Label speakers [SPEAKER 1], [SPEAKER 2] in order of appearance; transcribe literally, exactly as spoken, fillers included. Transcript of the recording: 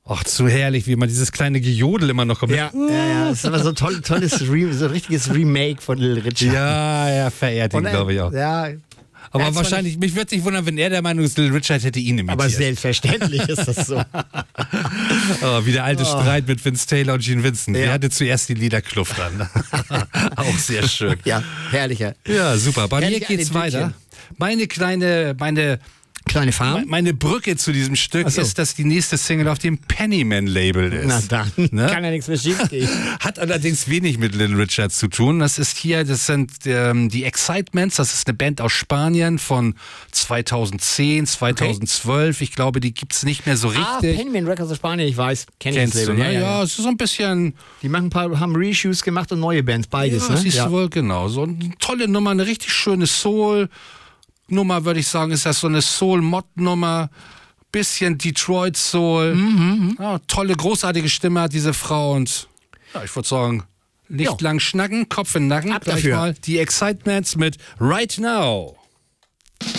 [SPEAKER 1] Ach, zu herrlich, wie man dieses kleine Gejodel immer noch kommt.
[SPEAKER 2] Ja, ja, ja. Das ist aber so ein toll, tolles, Re so ein richtiges Remake von Little Richard.
[SPEAKER 1] Ja, ja, verehrt ihn, glaube ich auch.
[SPEAKER 2] Ja.
[SPEAKER 1] Aber wahrscheinlich, mich würde es nicht wundern, wenn er der Meinung ist, Little Richard hätte ihn imitiert.
[SPEAKER 2] Aber selbstverständlich ist das so.
[SPEAKER 1] Oh, wie der alte oh. Streit mit Vince Taylor und Gene Vincent. Ja. Wer hatte zuerst die Liederkluft an? Auch sehr schön.
[SPEAKER 2] Ja, herrlicher.
[SPEAKER 1] Ja, super. Bei
[SPEAKER 2] Herrliche
[SPEAKER 1] mir geht's weiter. Meine kleine, meine...
[SPEAKER 2] Kleine Farm?
[SPEAKER 1] Meine Brücke zu diesem Stück so. ist, dass die nächste Single auf dem Pennyman-Label ist.
[SPEAKER 2] Na dann, ne? Kann ja nichts mehr schief gehen.
[SPEAKER 1] Hat allerdings wenig mit Little Richard zu tun. Das ist hier, das sind ähm, die Excitements, das ist eine Band aus Spanien von zweitausendzehn, zweitausendzwölf. Okay. Ich glaube, die gibt es nicht mehr so richtig. Ah,
[SPEAKER 2] Pennyman Records aus Spanien, ich weiß. Kenn
[SPEAKER 1] Kennst
[SPEAKER 2] ich das
[SPEAKER 1] du,
[SPEAKER 2] Label.
[SPEAKER 1] ne?
[SPEAKER 2] Ja, ja,
[SPEAKER 1] ja,
[SPEAKER 2] ja,
[SPEAKER 1] es ist so ein bisschen...
[SPEAKER 2] Die machen ein paar, haben Reshoots gemacht und neue Bands, beides,
[SPEAKER 1] ja,
[SPEAKER 2] ne?
[SPEAKER 1] Siehst
[SPEAKER 2] ja,
[SPEAKER 1] du wohl, genau. So eine tolle Nummer, eine richtig schöne Soul... Nummer, würde ich sagen, ist das so eine Soul-Mod-Nummer, bisschen Detroit-Soul.
[SPEAKER 2] Mhm,
[SPEAKER 1] ja, tolle, großartige Stimme hat diese Frau und ja, ich würde sagen, nicht jo. lang schnacken, Kopf in den Nacken.
[SPEAKER 2] Ab
[SPEAKER 1] Gleich
[SPEAKER 2] dafür.
[SPEAKER 1] mal die Excitements mit Right Now.